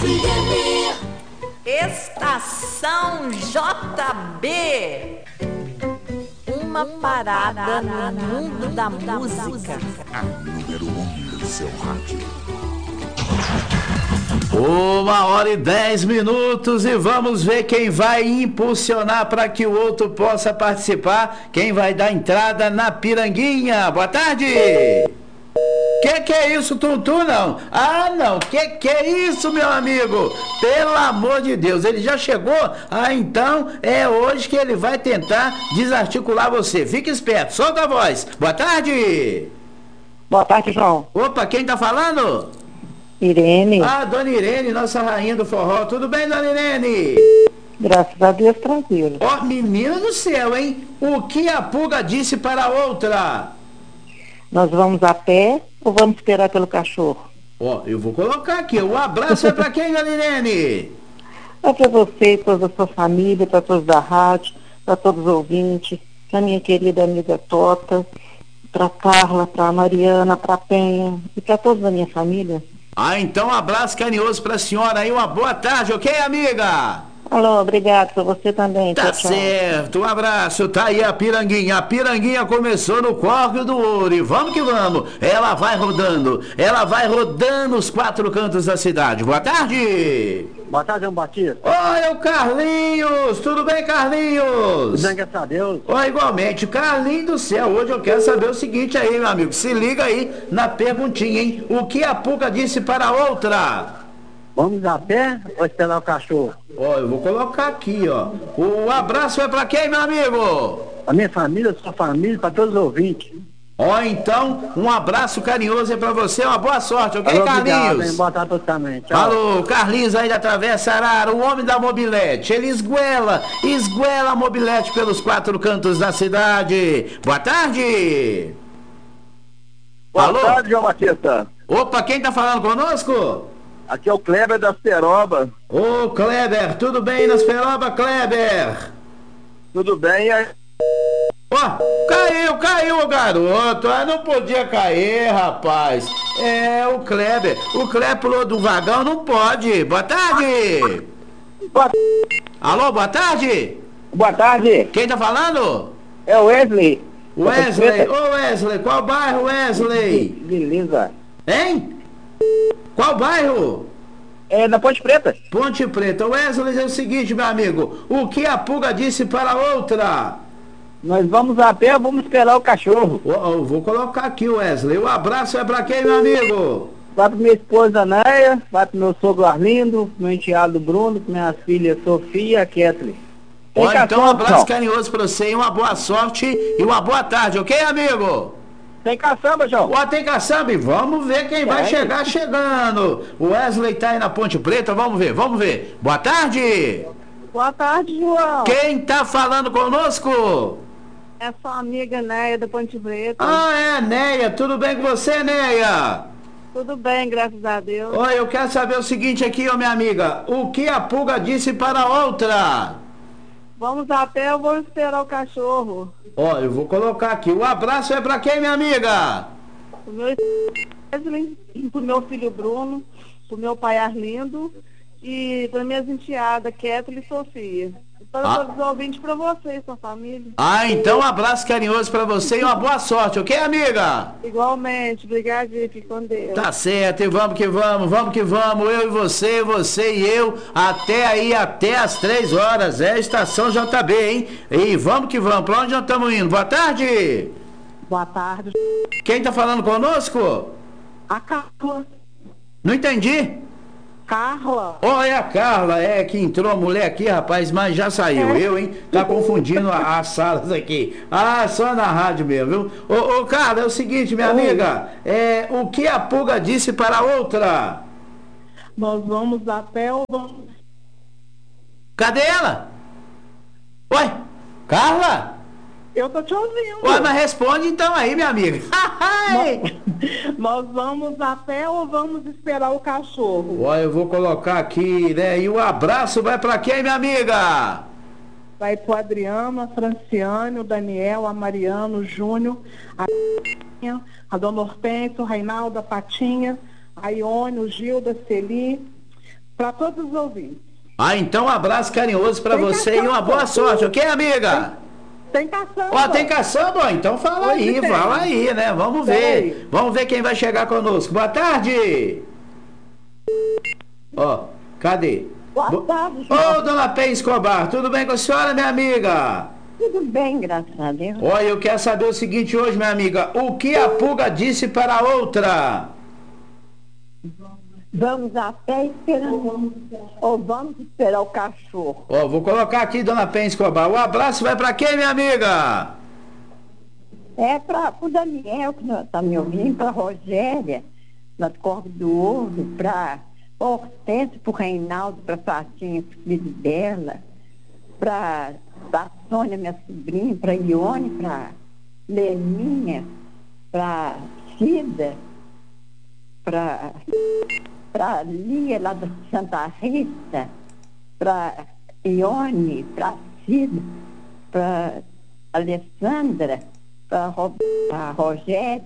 Estação JB. Uma parada no mundo da música. A número 1 do seu rádio. 1h10 e vamos ver quem vai impulsionar para que o outro possa participar. Quem vai dar entrada na Piranguinha. Boa tarde! Que é isso, Tuntu, não? Ah, não, que é isso, meu amigo? Pelo amor de Deus, ele já chegou? Ah, então é hoje que ele vai tentar desarticular você. Fique esperto, solta a voz. Boa tarde! Boa tarde, João. Opa, quem tá falando? Irene. Ah, dona Irene, nossa rainha do forró. Tudo bem, dona Irene? Graças a Deus, tranquilo. Ó, menina do céu, hein? O que a pulga disse para a outra? Nós vamos a pé ou vamos esperar pelo cachorro? Ó, eu vou colocar aqui. O abraço é pra quem, dona Irene? É para você, toda a sua família, para todos da rádio, para todos os ouvintes, para minha querida amiga Tota, para Carla, para Mariana, para Penha e para todos da minha família. Ah, então um abraço carinhoso pra senhora aí, uma boa tarde, ok, amiga? Alô, obrigado, para você também. Tá tchau, certo, um abraço, tá aí a Piranguinha. A Piranguinha começou no Córrego do Ouro e vamos que vamos. Ela vai rodando os 4 cantos da cidade. Boa tarde! Boa tarde, João Batista. Oi, o Carlinhos! Tudo bem, Carlinhos? Tudo bem, graças a Deus. Oi, igualmente. Carlinhos do céu, hoje eu quero saber o seguinte aí, meu amigo. Se liga aí na perguntinha, hein? O que a Puca disse para a outra? Vamos a pé ou esperar o cachorro? Ó, eu vou colocar aqui, ó. O abraço é pra quem, meu amigo? A minha família, sua família, para todos os ouvintes. Ó, então, um abraço carinhoso é pra você, uma boa sorte, ok, Alô, Carlinhos? obrigado, hein? Boa tarde também. Tchau. Falou, Carlinhos aí da Travessa Arara, o homem da mobilete. Ele esguela a mobilete pelos 4 cantos da cidade. Boa tarde! Boa Alô? tarde, João Batista. Opa, quem tá falando conosco? Aqui é o Kleber da Peroba. Ô, Kleber, tudo bem nas Peroba, Kleber? Tudo bem? Ó, caiu o garoto. Ah, não podia cair, rapaz. É, o Kleber pulou do vagão, não pode. Boa tarde. Alô, boa tarde. Boa tarde, Quem tá falando? é o Wesley. Wesley. Ô, Wesley, qual bairro, Wesley? Beleza. Hein? Qual bairro? É na Ponte Preta. Ponte Preta. Wesley, é o seguinte, meu amigo. O que a pulga disse para a outra? Nós vamos a pé ou vamos esperar o cachorro? Eu vou colocar aqui, Wesley. O abraço é pra quem, meu amigo? Vai para minha esposa Néia, vai para meu sogro Arlindo, meu enteado Bruno, minha filha Sofia e a Kathleen. Ó, então um abraço carinhoso pra você e uma boa sorte e uma boa tarde, ok, amigo? Tem caçamba, João? Ó, tem caçamba e vamos ver quem vai chegar chegando. O Wesley tá aí na Ponte Preta, vamos ver. Boa tarde! Boa tarde, João. Quem tá falando conosco? É sua amiga Néia da Ponte Preta. Ah, é, Neia. Tudo bem com você, Neia? Tudo bem, graças a Deus. Oi, eu quero saber o seguinte aqui, ó, minha amiga. O que a pulga disse para a outra? Vamos a pé ou vamos esperar o cachorro? Ó, eu vou colocar aqui. O abraço é pra quem, minha amiga? O meu Wesley, pro meu filho Bruno, pro meu pai Arlindo e para minhas enteadas, Kathleen e Sofia. Para todos os ouvintes, para você e sua família. Ah, então um abraço carinhoso pra você e uma boa sorte, ok, amiga? Igualmente, obrigado, fique com Deus. Tá certo, e vamos que vamos, eu e você e eu, até as 3 horas, é a Estação JB, hein? E vamos que vamos, pra onde nós estamos indo? Boa tarde! Boa tarde. Quem tá falando conosco? A Carla. Não entendi. Carla. Ó, é a Carla, que entrou a mulher aqui, rapaz, mas já saiu, eu, hein? Tá confundindo as salas aqui. Ah, só na rádio mesmo, viu? Ô, Carla, é o seguinte, minha amiga, o que a pulga disse para a outra? Nós vamos a pé ou vamos... Cadê ela? Oi, Carla? Eu tô te ouvindo. Ué, mas responde então aí, minha amiga. Nós vamos a pé ou vamos esperar o cachorro? Olha, eu vou colocar aqui, né? E o abraço vai pra quem, minha amiga? Vai pro Adriano, a Franciane, o Daniel, a Mariano, o Júnior, a Dona Hortência, o Reinaldo, a Patinha, a Ione, o Gilda, a Celi, Para todos os ouvintes. Ah, então um abraço carinhoso pra você e uma boa sorte, ok, amiga? Tem caçamba. Ó, tem caçamba? Então fala aí, né? Vamos ver. Vamos ver quem vai chegar conosco. Boa tarde! Ó, cadê? Boa tarde, Ô, dona Pen Escobar, tudo bem com a senhora, minha amiga? Tudo bem, graças a Deus. Olha, eu quero saber o seguinte hoje, minha amiga. O que a pulga disse para a outra? Vamos até esperando. Ou vamos esperar o cachorro. Ó, vou colocar aqui, dona Pen Escobar. O abraço vai para quem, minha amiga? É para o Daniel, que está me ouvindo, para a Rogéria, lá do Corpo do Ouro, para Hortência, para o Reinaldo, para a Fatinha, filho dela, para a Sônia, minha sobrinha, para a Ione, para Leninha, para Cida, para Lia, lá da Santa Rita, para Ione, para Cida, para Alessandra, para Rogéria,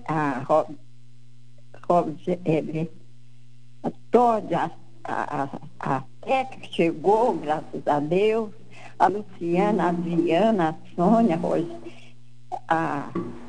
toda a Teca que chegou, graças a Deus, a Luciana, a Adriana, a Sônia, a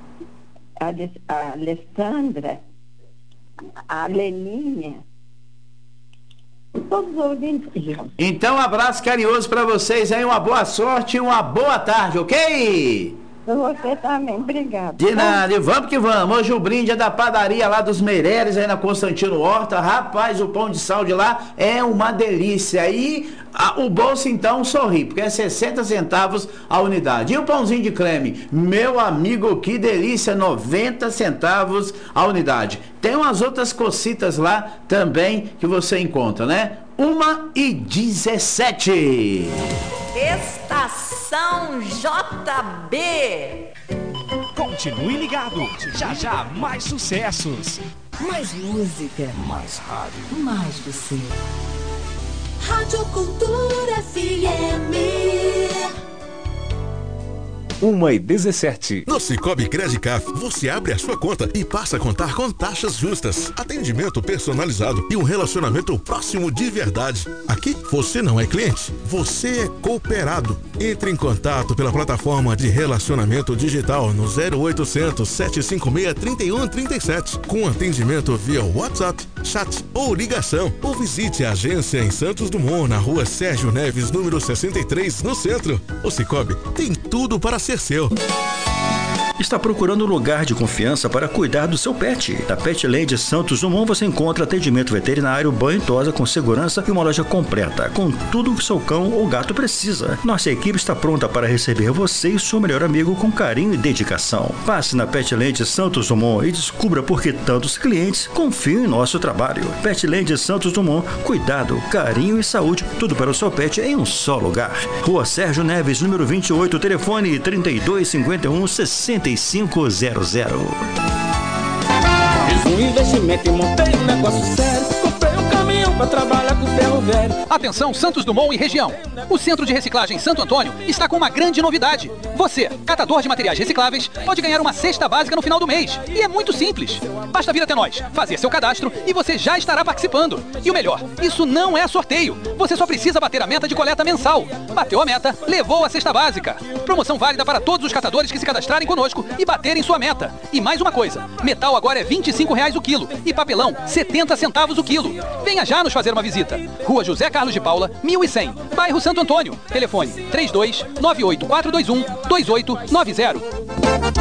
Alessandra, a Leninha, todos os ouvintes. Então, um abraço carinhoso para vocês aí, uma boa sorte e uma boa tarde, ok? Você também, obrigado. De nada, e vamos que vamos. Hoje o brinde é da padaria lá dos Meireles, aí na Constantino Horta. Rapaz, o pão de sal de lá é uma delícia. E o bolso então sorri, porque é 60 centavos a unidade. E o pãozinho de creme, meu amigo, que delícia, 90 centavos a unidade. Tem umas outras cocitas lá também que você encontra, né? 1h17. Estação JB. Continue ligado. Já já mais sucessos. Mais música. Mais rádio. Mais você. Rádio Cultura FM. 1h17. No Cicobi Credicaf, você abre a sua conta e passa a contar com taxas justas, atendimento personalizado e um relacionamento próximo de verdade. Aqui, você não é cliente, você é cooperado. Entre em contato pela plataforma de relacionamento digital no 0800 756 3137, com atendimento via WhatsApp, chat ou ligação. Ou visite a agência em Santos Dumont, na rua Sérgio Neves, número 63, no centro. O Cicobi tem tudo para ser seu. Está procurando um lugar de confiança para cuidar do seu pet? Na Petland Santos Dumont você encontra atendimento veterinário, banho e tosa com segurança e uma loja completa, com tudo que seu cão ou gato precisa. Nossa equipe está pronta para receber você e seu melhor amigo com carinho e dedicação. Passe na Petland Santos Dumont e descubra por que tantos clientes confiam em nosso trabalho. Petland Santos Dumont, cuidado, carinho e saúde, tudo para o seu pet em um só lugar. Rua Sérgio Neves, número 28, telefone 3251 6500. Fiz um investimento e montei um negócio sério. Comprei um caminhão pra trabalhar com ferro velho. Atenção Santos Dumont e região. O Centro de Reciclagem Santo Antônio está com uma grande novidade. Você, catador de materiais recicláveis, pode ganhar uma cesta básica no final do mês. E é muito simples. Basta vir até nós, fazer seu cadastro e você já estará participando. E o melhor, isso não é sorteio. Você só precisa bater a meta de coleta mensal. Bateu a meta, levou a cesta básica. Promoção válida para todos os catadores que se cadastrarem conosco e baterem sua meta. E mais uma coisa, metal agora é R$25 o quilo e papelão 70 centavos o quilo. Venha já nos fazer uma visita. Rua José Carlos de Paula, 1100, bairro Santo Antônio. Telefone 32 98421 2890.